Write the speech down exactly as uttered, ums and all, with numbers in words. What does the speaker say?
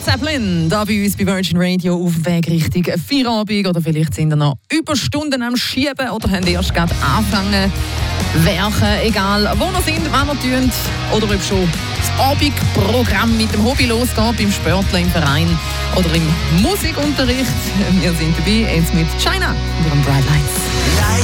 Zeppelin, da bei uns bei Virgin Radio auf dem Weg Richtung Feierabend. Oder vielleicht sind ihr noch Überstunden am Schieben oder haben erst gerade angefangen werken. Egal, wo ihr sind, wann ihr tun oder ob schon das Abendprogramm mit dem Hobby losgeht, beim Sportler, im Verein oder im Musikunterricht. Wir sind dabei, jetzt mit China und ihrem Bright Lights.